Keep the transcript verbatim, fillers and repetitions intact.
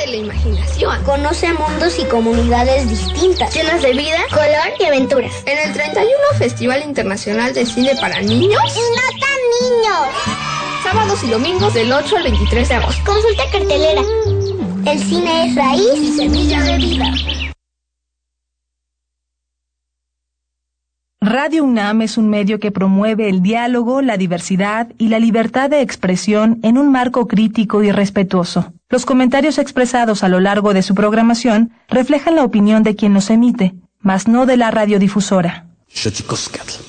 de la imaginación. Conoce mundos y comunidades distintas, llenas de vida, color y aventuras. En el treinta y uno Festival Internacional de Cine para Niños y no tan niños. Sábados y domingos del ocho al veintitrés de agosto. Consulta cartelera. El cine es raíz y semilla de vida. Radio UNAM es un medio que promueve el diálogo, la diversidad y la libertad de expresión en un marco crítico y respetuoso. Los comentarios expresados a lo largo de su programación reflejan la opinión de quien los emite, mas no de la radiodifusora.